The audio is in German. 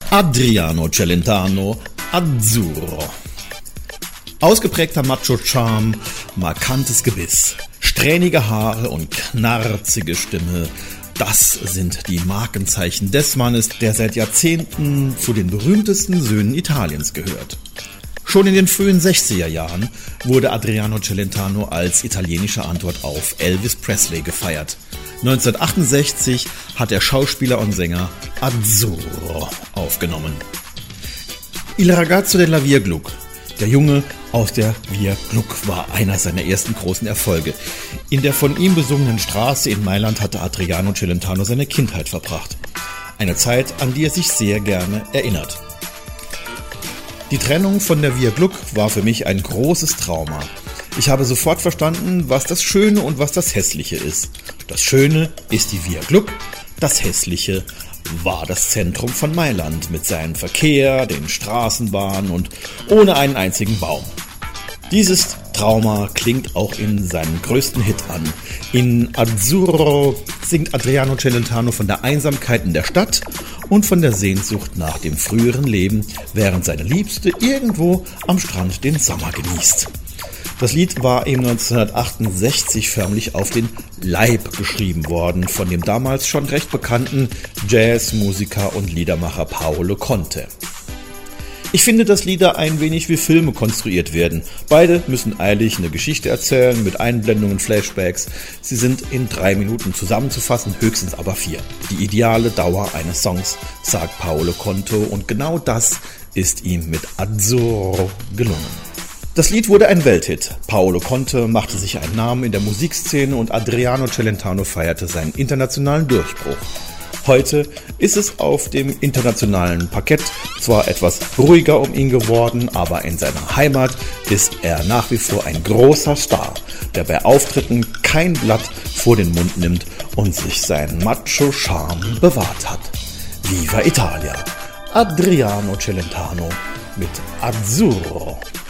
Adriano Celentano, Azzurro. Ausgeprägter Macho-Charme, markantes Gebiss, strähnige Haare und knarzige Stimme, das sind die Markenzeichen des Mannes, der seit Jahrzehnten zu den berühmtesten Söhnen Italiens gehört. Schon in den frühen 60er Jahren wurde Adriano Celentano als italienische Antwort auf Elvis Presley gefeiert. 1968 hat der Schauspieler und Sänger Azzurro aufgenommen. Il ragazzo della Via Gluck, der Junge aus der Via Gluck, war einer seiner ersten großen Erfolge. In der von ihm besungenen Straße in Mailand hatte Adriano Celentano seine Kindheit verbracht. Eine Zeit, an die er sich sehr gerne erinnert. Die Trennung von der Via Gluck war für mich ein großes Trauma. Ich habe sofort verstanden, was das Schöne und was das Hässliche ist. Das Schöne ist die Via Gluck, das Hässliche war das Zentrum von Mailand mit seinem Verkehr, den Straßenbahnen und ohne einen einzigen Baum. Dieses Trauma klingt auch in seinem größten Hit an. In Azzurro singt Adriano Celentano von der Einsamkeit in der Stadt und von der Sehnsucht nach dem früheren Leben, während seine Liebste irgendwo am Strand den Sommer genießt. Das Lied war ihm 1968 förmlich auf den Leib geschrieben worden von dem damals schon recht bekannten Jazzmusiker und Liedermacher Paolo Conte. Ich finde, dass Lieder ein wenig wie Filme konstruiert werden. Beide müssen eilig eine Geschichte erzählen mit Einblendungen, Flashbacks. Sie sind in 3 Minuten zusammenzufassen, höchstens aber 4. Die ideale Dauer eines Songs, sagt Paolo Conte, und genau das ist ihm mit Azzurro gelungen. Das Lied wurde ein Welthit. Paolo Conte machte sich einen Namen in der Musikszene und Adriano Celentano feierte seinen internationalen Durchbruch. Heute ist es auf dem internationalen Parkett zwar etwas ruhiger um ihn geworden, aber in seiner Heimat ist er nach wie vor ein großer Star, der bei Auftritten kein Blatt vor den Mund nimmt und sich seinen Macho-Charme bewahrt hat. Viva Italia! Adriano Celentano mit Azzurro.